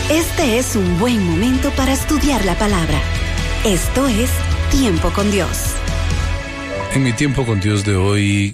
Este es un buen momento para estudiar la palabra. Esto es Tiempo con Dios. En mi Tiempo con Dios de hoy,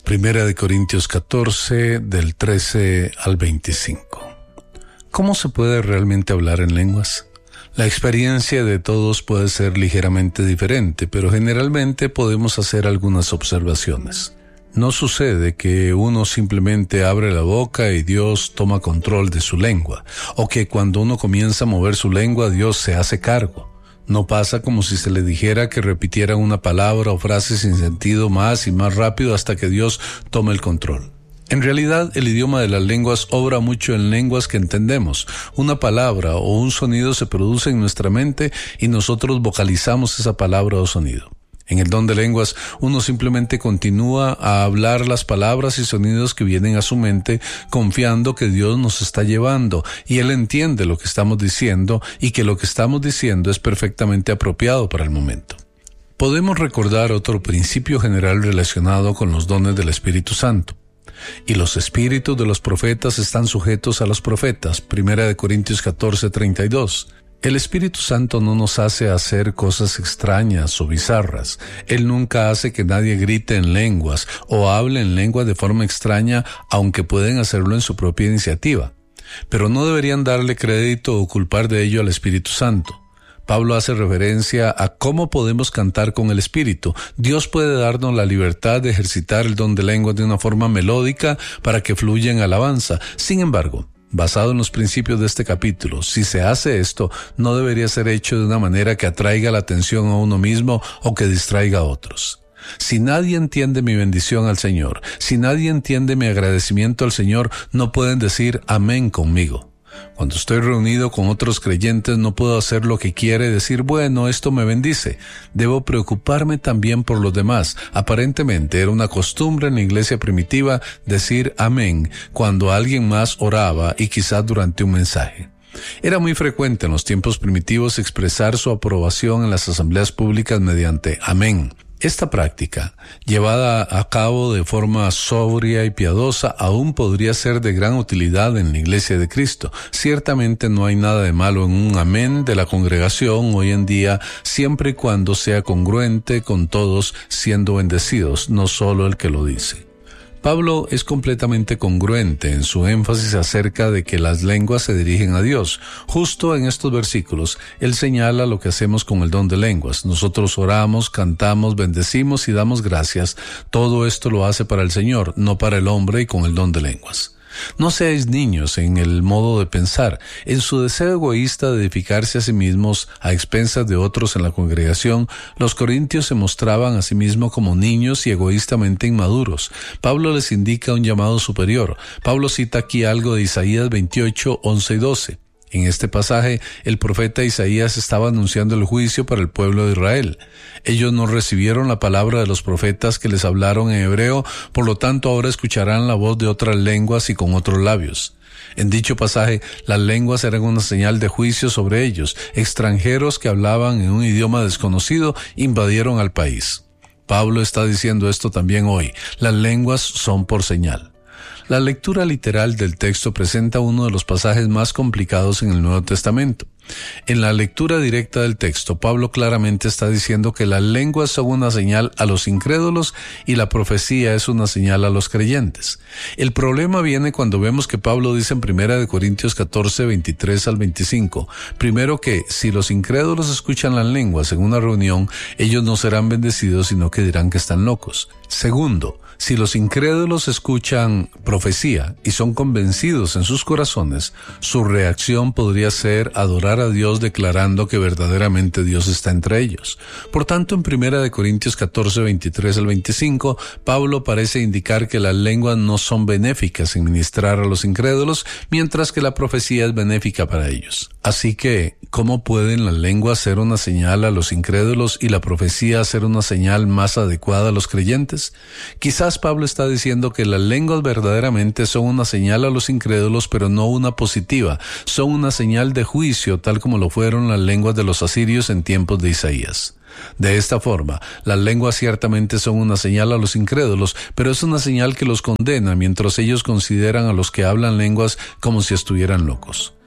1 Corintios 14, del 13 al 25. ¿Cómo se puede realmente hablar en lenguas? La experiencia de todos puede ser ligeramente diferente, pero generalmente podemos hacer algunas observaciones. No sucede que uno simplemente abre la boca y Dios toma control de su lengua, o que cuando uno comienza a mover su lengua, Dios se hace cargo. No pasa como si se le dijera que repitiera una palabra o frase sin sentido más y más rápido hasta que Dios tome el control. En realidad, el idioma de las lenguas obra mucho en lenguas que entendemos. Una palabra o un sonido se produce en nuestra mente y nosotros vocalizamos esa palabra o sonido. En el don de lenguas, uno simplemente continúa a hablar las palabras y sonidos que vienen a su mente, confiando que Dios nos está llevando, y Él entiende lo que estamos diciendo y que lo que estamos diciendo es perfectamente apropiado para el momento. Podemos recordar otro principio general relacionado con los dones del Espíritu Santo. Y los espíritus de los profetas están sujetos a los profetas, 1 Corintios 14, 32. El Espíritu Santo no nos hace hacer cosas extrañas o bizarras. Él nunca hace que nadie grite en lenguas o hable en lenguas de forma extraña, aunque pueden hacerlo en su propia iniciativa. Pero no deberían darle crédito o culpar de ello al Espíritu Santo. Pablo hace referencia a cómo podemos cantar con el Espíritu. Dios puede darnos la libertad de ejercitar el don de lenguas de una forma melódica para que fluya en alabanza. Sin embargo, basado en los principios de este capítulo, si se hace esto, no debería ser hecho de una manera que atraiga la atención a uno mismo o que distraiga a otros. Si nadie entiende mi bendición al Señor, si nadie entiende mi agradecimiento al Señor, no pueden decir amén conmigo. Cuando estoy reunido con otros creyentes, no puedo hacer lo que quiere decir, bueno, esto me bendice. Debo preocuparme también por los demás. Aparentemente era una costumbre en la iglesia primitiva decir amén cuando alguien más oraba y quizás durante un mensaje. Era muy frecuente en los tiempos primitivos expresar su aprobación en las asambleas públicas mediante amén. Esta práctica, llevada a cabo de forma sobria y piadosa, aún podría ser de gran utilidad en la Iglesia de Cristo. Ciertamente no hay nada de malo en un amén de la congregación hoy en día, siempre y cuando sea congruente con todos siendo bendecidos, no solo el que lo dice. Pablo es completamente congruente en su énfasis acerca de que las lenguas se dirigen a Dios. Justo en estos versículos, él señala lo que hacemos con el don de lenguas. Nosotros oramos, cantamos, bendecimos y damos gracias. Todo esto lo hace para el Señor, no para el hombre y con el don de lenguas. No seáis niños en el modo de pensar. En su deseo egoísta de edificarse a sí mismos a expensas de otros en la congregación, los corintios se mostraban a sí mismos como niños y egoístamente inmaduros. Pablo les indica un llamado superior. Pablo cita aquí algo de Isaías 28, 11 y 12. En este pasaje, el profeta Isaías estaba anunciando el juicio para el pueblo de Israel. Ellos no recibieron la palabra de los profetas que les hablaron en hebreo, por lo tanto ahora escucharán la voz de otras lenguas y con otros labios. En dicho pasaje, las lenguas eran una señal de juicio sobre ellos. Extranjeros que hablaban en un idioma desconocido invadieron al país. Pablo está diciendo esto también hoy. Las lenguas son por señal. La lectura literal del texto presenta uno de los pasajes más complicados en el Nuevo Testamento. En la lectura directa del texto, Pablo claramente está diciendo que las lenguas son una señal a los incrédulos y la profecía es una señal a los creyentes. El problema viene cuando vemos que Pablo dice en 1 Corintios 14, 23 al 25, primero que si los incrédulos escuchan las lenguas en una reunión, ellos no serán bendecidos, sino que dirán que están locos. Segundo, si los incrédulos escuchan profecía y son convencidos en sus corazones, su reacción podría ser adorar a Dios declarando que verdaderamente Dios está entre ellos. Por tanto, en 1 Corintios 14, 23 al 25, Pablo parece indicar que las lenguas no son benéficas en ministrar a los incrédulos, mientras que la profecía es benéfica para ellos. Así que, ¿cómo pueden las lenguas ser una señal a los incrédulos y la profecía ser una señal más adecuada a los creyentes? Quizás Pablo está diciendo que las lenguas verdaderamente son una señal a los incrédulos, pero no una positiva. Son una señal de juicio, tal como lo fueron las lenguas de los asirios en tiempos de Isaías. De esta forma, las lenguas ciertamente son una señal a los incrédulos, pero es una señal que los condena, mientras ellos consideran a los que hablan lenguas como si estuvieran locos.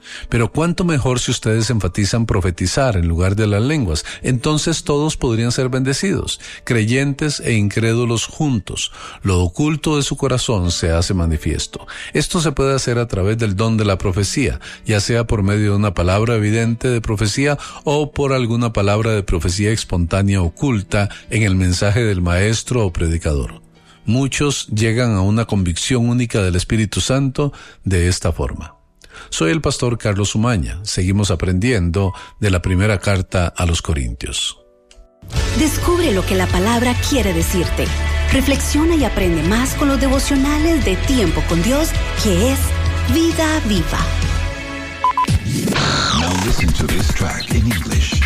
Pero cuánto mejor si ustedes enfatizan profetizar en lugar de las lenguas. Entonces todos podrían ser bendecidos, creyentes e incrédulos juntos. Lo oculto de su corazón se hace manifiesto. Esto se puede hacer a través del don de la profecía, ya sea por medio de una palabra evidente de profecía o por alguna palabra de profecía espontánea oculta en el mensaje del maestro o predicador. Muchos llegan a una convicción única del Espíritu Santo de esta forma. Soy el pastor Carlos Umaña. Seguimos aprendiendo de la primera carta a los Corintios. Descubre lo que la palabra quiere decirte. Reflexiona y aprende más con los devocionales de Tiempo con Dios, que es Vida Viva. Now listen to this track in English.